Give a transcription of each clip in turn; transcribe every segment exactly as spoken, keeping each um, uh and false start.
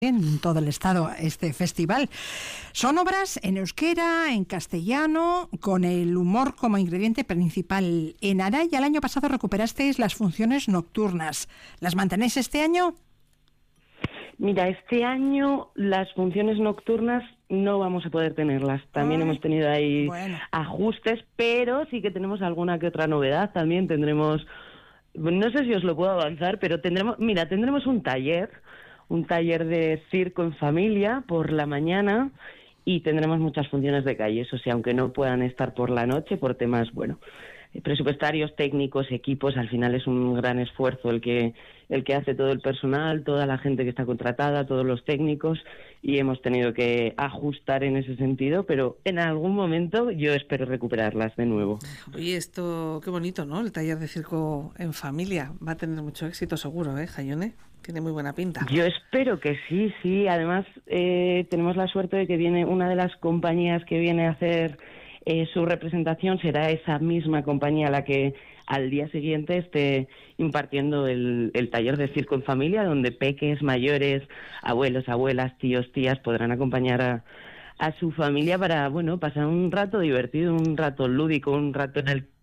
en todo el estado este festival. Son obras en euskera, en castellano, con el humor como ingrediente principal. En Araya el año pasado recuperasteis las funciones nocturnas. ¿Las mantenéis este año? Mira, este año las funciones nocturnas no vamos a poder tenerlas. También Ay, hemos tenido ahí bueno. ajustes, pero sí que tenemos alguna que otra novedad. También tendremos, no sé si os lo puedo avanzar, pero tendremos, mira, tendremos un taller, un taller de circo en familia por la mañana y tendremos muchas funciones de calle, eso sí, aunque no puedan estar por la noche por temas, bueno, presupuestarios, técnicos, equipos. Al final es un gran esfuerzo el que el que hace todo el personal, toda la gente que está contratada, todos los técnicos, y hemos tenido que ajustar en ese sentido, pero en algún momento yo espero recuperarlas de nuevo. Oye, esto qué bonito, ¿no? El taller de circo en familia va a tener mucho éxito seguro, ¿eh, Jaione? Tiene muy buena pinta. Yo espero que sí, sí. Además, eh, tenemos la suerte de que viene una de las compañías que viene a hacer eh, su representación, será esa misma compañía la que al día siguiente esté impartiendo el, el taller de circo en familia, donde peques, mayores, abuelos, abuelas, tíos, tías podrán acompañar a, a su familia para, bueno, pasar un rato divertido, un rato lúdico, un rato en el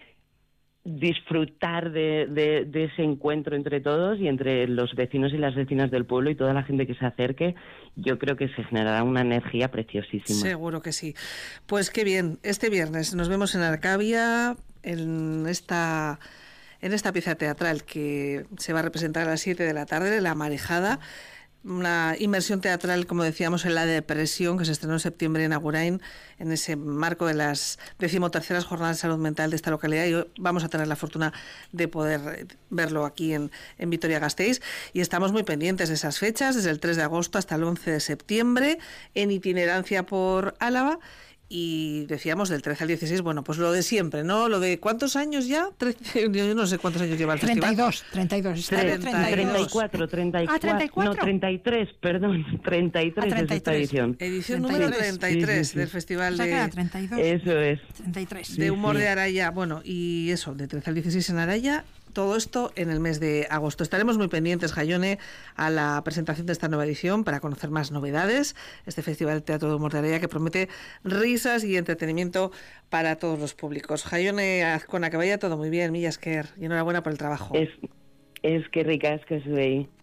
disfrutar de, de, de ese encuentro entre todos y entre los vecinos y las vecinas del pueblo y toda la gente que se acerque. Yo creo que se generará una energía preciosísima. Seguro que sí. Pues qué bien, este viernes nos vemos en Arcavia, en esta, en esta pieza teatral que se va a representar a las siete de la tarde, La Marejada. Una inmersión teatral, como decíamos, en la depresión, que se estrenó en septiembre en Agurain, en ese marco de las decimoterceras jornadas de salud mental de esta localidad, y vamos a tener la fortuna de poder verlo aquí en, en Vitoria-Gasteiz, y estamos muy pendientes de esas fechas, desde el tres de agosto hasta el once de septiembre, en itinerancia por Álava. Y decíamos del trece al dieciséis, bueno, pues lo de siempre, ¿no? Lo de ¿cuántos años ya? trece, yo no sé cuántos años lleva el treinta y dos, festival. treinta y dos, treinta y cuatro, treinta y cuatro, ah, treinta y cuatro. No, treinta y tres, perdón, treinta y tres, ah, treinta y tres. Es esta edición. Edición número treinta y tres sí, sí, sí. Del Festival de... O sea, treinta y dos. Eso es. treinta y tres. De humor sí, sí. de Araya, bueno, y eso, de trece al dieciséis en Araya. Todo esto en el mes de agosto. Estaremos muy pendientes, Jaione, a la presentación de esta nueva edición para conocer más novedades. Este Festival de Teatro de Humor de Araya que promete risas y entretenimiento para todos los públicos. Jaione Azcona, que vaya todo muy bien, mila esker, y enhorabuena por el trabajo. Es, es que rica, es que soy.